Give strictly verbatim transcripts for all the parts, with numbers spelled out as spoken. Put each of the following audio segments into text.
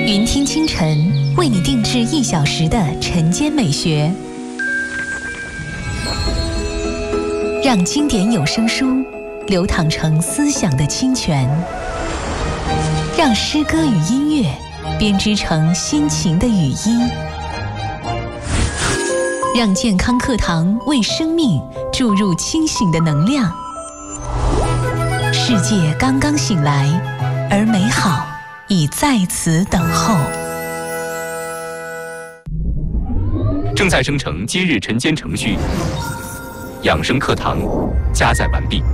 云听清晨为你定制一小时的晨间美学，让经典有声书流淌成思想的清泉，让诗歌与音乐编织成心情的语音，让健康课堂为生命注入清醒的能量。世界刚刚醒来，而美好已在此等候。 正在生成今日晨间程序，养生课堂加载完毕。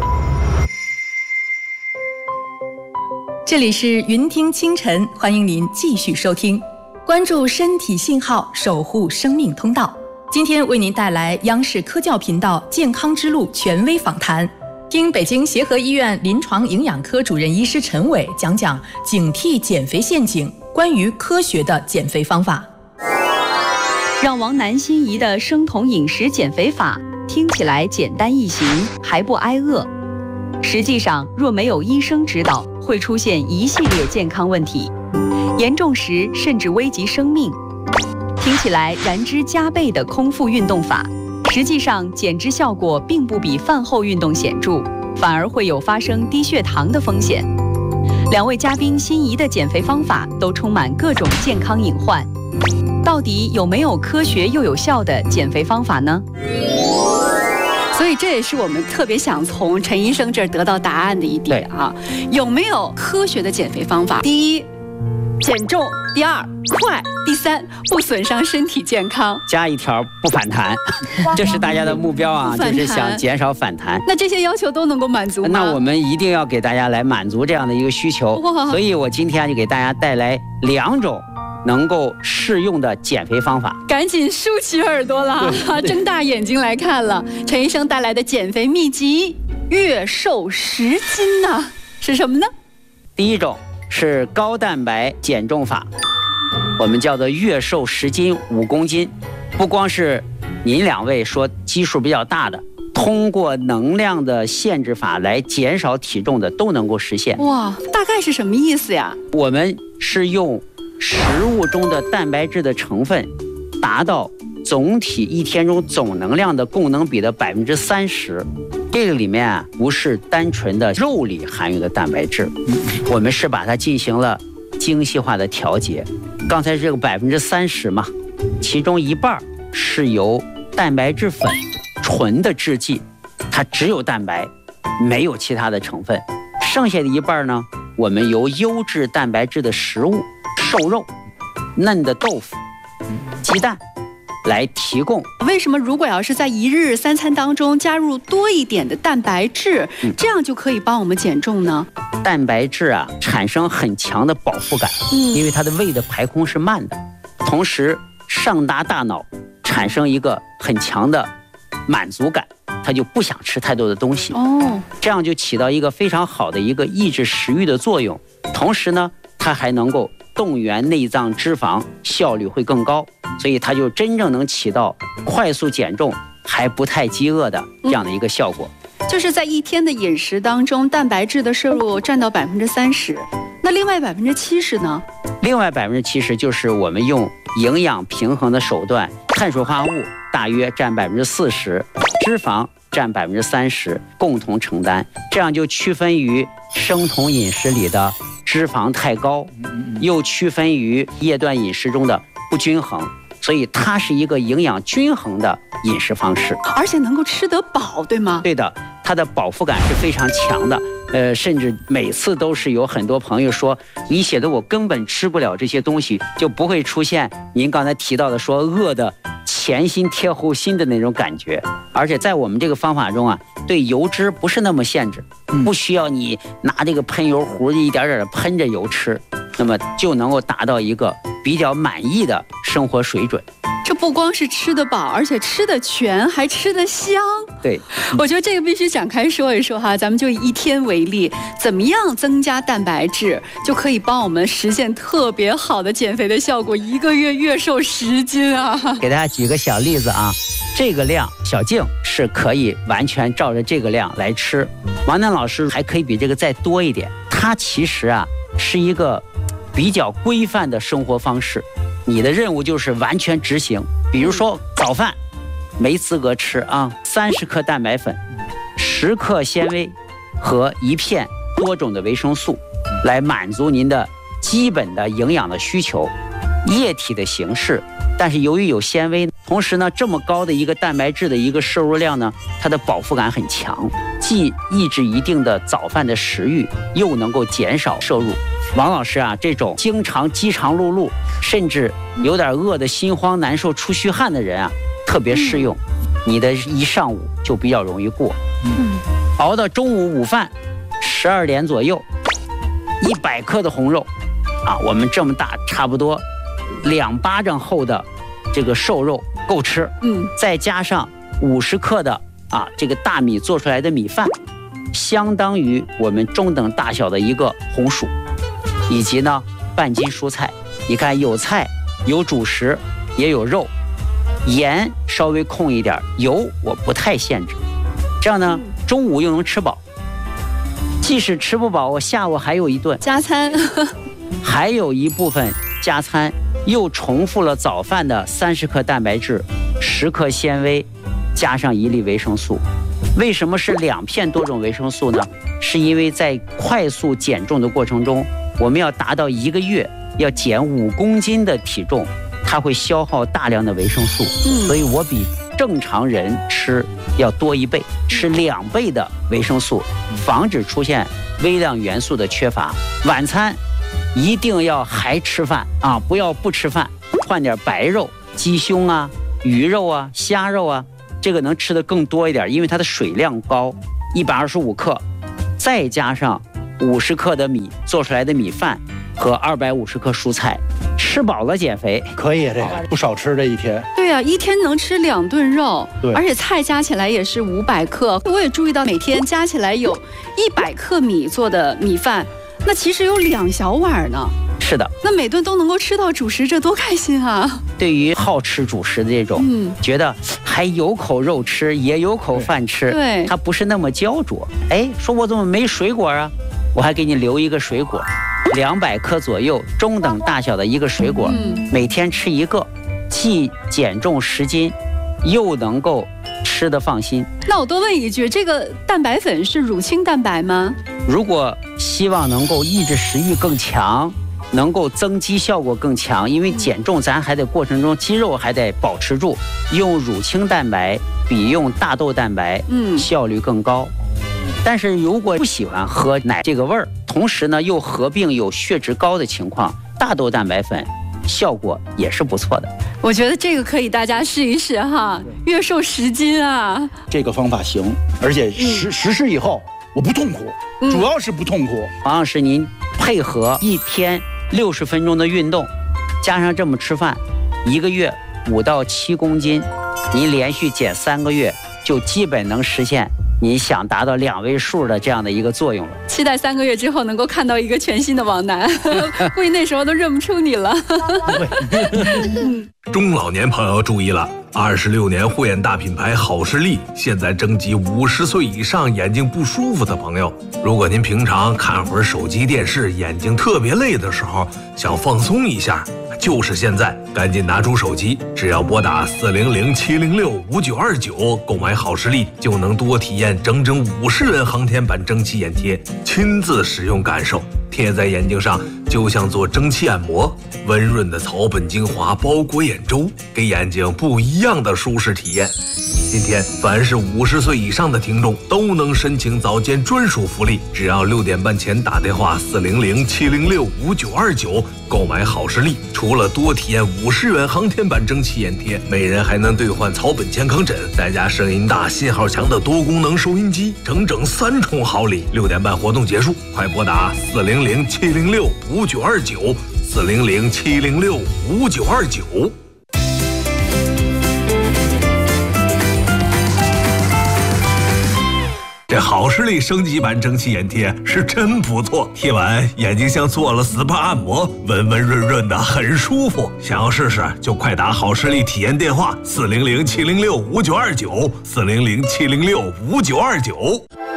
这里是云听清晨，欢迎您继续收听，关注身体信号，守护生命通道。今天为您带来央视科教频道健康之路权威访谈，听北京协和医院临床营养科主任医师陈伟讲讲警惕减肥陷阱，关于科学的减肥方法。 让王楠心仪的生酮饮食减肥法听起来简单易行，还不挨饿。实际上，若没有医生指导，会出现一系列健康问题，严重时甚至危及生命。听起来燃脂加倍的空腹运动法，实际上减脂效果并不比饭后运动显著，反而会有发生低血糖的风险。两位嘉宾心仪的减肥方法都充满各种健康隐患，到底有没有科学又有效的减肥方法呢？ 所以这也是我们特别想从陈医生这儿得到答案的一点啊，有没有科学的减肥方法？第一，减重；第二，快；第三，不损伤身体健康。 加一条不反弹，这是大家的目标啊，就是想减少反弹。 那这些要求都能够满足吗？ 那我们一定要给大家来满足这样的一个需求。所以我今天就给大家带来两种能够适用的减肥方法。 赶紧竖起耳朵了，睁大眼睛来看了。陈医生带来的减肥秘籍，月瘦十斤呢、啊，是什么呢？ 第一种是高蛋白减重法，我们叫做月瘦十斤五公斤。不光是您两位说基数比较大的，通过能量的限制法来减少体重的都能够实现。 哇，大概是什么意思呀？ 我们是用食物中的蛋白质的成分达到总体一天中总能量的供能比的百分之三十。这个里面啊，不是单纯的肉里含有的蛋白质，我们是把它进行了精细化的调节。刚才这个百分之三十嘛，其中一半是由蛋白质粉纯的制剂，它只有蛋白，没有其他的成分。剩下的一半呢，我们由优质蛋白质的食物，瘦肉、嫩的豆腐、鸡蛋来提供。 为什么如果要是在一日三餐当中加入多一点的蛋白质，嗯、这样就可以帮我们减重呢？ 蛋白质啊，产生很强的饱腹感，嗯、因为它的胃的排空是慢的，同时上达大脑，产生一个很强的满足感，它就不想吃太多的东西。哦，这样就起到一个非常好的一个抑制食欲的作用。同时呢，它还能够动员内脏脂肪，效率会更高，所以它就真正能起到快速减重还不太饥饿的这样的一个效果。 嗯、就是在一天的饮食当中，蛋白质的摄入占到百分之三十，那另外百分之七十呢？ 另外百分之七十就是我们用营养平衡的手段，碳水化合物大约占百分之四十，脂肪占百分之三十，共同承担，这样就区分于生酮饮食里的脂肪太高，又区分于夜断饮食中的不均衡，所以它是一个营养均衡的饮食方式， 而且能够吃得饱，对吗？ 对的，它的饱腹感是非常强的。呃，甚至每次都是有很多朋友说，你写的我根本吃不了这些东西，就不会出现您刚才提到的说饿的前心贴后心的那种感觉。而且在我们这个方法中啊，对油脂不是那么限制，不需要你拿这个喷油壶一点点的喷着油吃，那么就能够达到一个比较满意的生活水准。 这不光是吃得饱，而且吃得全，还吃得香。 对， 我觉得这个必须展开说一说哈。咱们就以一天为例，怎么样增加蛋白质，就可以帮我们实现特别好的减肥的效果，一个月月瘦十斤啊！ 给大家举个小例子啊，这个量小静是可以完全照着这个量来吃，王楠老师还可以比这个再多一点。它其实啊是一个比较规范的生活方式，你的任务就是完全执行。比如说早饭没资格吃啊，三十克蛋白粉，十克纤维和一片多种的维生素，来满足您的基本的营养的需求。液体的形式，但是由于有纤维，同时呢，这么高的一个蛋白质的一个摄入量呢，它的饱腹感很强，既抑制一定的早饭的食欲，又能够减少摄入。王老师啊，这种经常饥肠辘辘，甚至有点饿得心慌难受、出虚汗的人啊，特别适用。你的一上午就比较容易过。嗯，熬到中午午饭十二点左右，一百克的红肉啊，我们这么大，差不多两巴掌厚的这个瘦肉够吃。嗯，再加上五十克的啊这个大米做出来的米饭，相当于我们中等大小的一个红薯，以及呢半斤蔬菜。你看有菜有主食也有肉，盐稍微控一点，油我不太限制，这样呢中午又能吃饱。即使吃不饱，我下午还有一顿加餐， 还有一部分加餐，又重复了早饭的三十克蛋白质、十克纤维，加上一粒维生素。为什么是两片多种维生素呢？是因为在快速减重的过程中，我们要达到一个月要减五公斤的体重，它会消耗大量的维生素，所以我比正常人吃要多一倍，吃两倍的维生素，防止出现微量元素的缺乏。晚餐一定要还吃饭啊，不要不吃饭，换点白肉，鸡胸啊、鱼肉啊、虾肉啊，这个能吃得更多一点，因为它的水量高，一百二十五克，再加上五十克的米做出来的米饭和二百五十克蔬菜，吃饱了减肥可以，这个不少吃这一天。 对啊，一天能吃两顿肉，而且菜加起来也是五百克。我也注意到每天加起来有一百克米做的米饭，那其实有两小碗呢。 是的， 那每顿都能够吃到主食，这多开心啊！ 对于好吃主食的这种，嗯，觉得还有口肉吃，也有口饭吃， 对， 它不是那么焦灼。哎，说我怎么没水果啊？我还给你留一个水果，两百克左右，中等大小的一个水果，嗯，每天吃一个，既减重十斤，又能够吃得放心。 那我多问一句，这个蛋白粉是乳清蛋白吗？ 如果希望能够抑制食欲更强，能够增肌效果更强，因为减重咱还得过程中肌肉还得保持住，用乳清蛋白比用大豆蛋白嗯效率更高。但是如果不喜欢喝奶这个味儿，同时呢又合并有血脂高的情况，大豆蛋白粉效果也是不错的。 我觉得这个可以大家试一试哈，月瘦十斤啊！ 这个方法行，而且实实施以后我不痛苦，嗯，主要是不痛苦。 王老师，您配合一天六十分钟的运动，加上这么吃饭，一个月五到七公斤，您连续减三个月，就基本能实现你想达到两位数的这样的一个作用了。 期待三个月之后能够看到一个全新的王楠，估计那时候都认不出你了。 中老年朋友注意了，二十六年护眼大品牌好视力现在征集五十岁以上眼睛不舒服的朋友。如果您平常看会儿手机电视，眼睛特别累的时候，想放松一下，就是现在，赶紧拿出手机，只要拨打四零零七零六五九二九购买好视力，就能多体验整整五十元航天版蒸汽眼贴，亲自使用感受，贴在眼睛上就像做蒸汽按摩，温润的草本精华包裹眼周，给眼睛不一样的舒适体验。今天凡是五十岁以上的听众都能申请早间专属福利，只要六点半前打电话四零零七零六五九二九购买好视力，除了多体验五十元航天版蒸汽眼贴，每人还能兑换草本健康枕，再加声音大、信号强的多功能收音机，整整三重好礼。六点半活动结束，快拨打四零零七零六五九二九四零零七零六五九二九。这好视力升级版蒸汽眼贴是真不错，贴完眼睛像做了 S P A 按摩，温温润润的，很舒服。想要试试就快打好视力体验电话四零零七零六五九二九四零零七零六五九二九。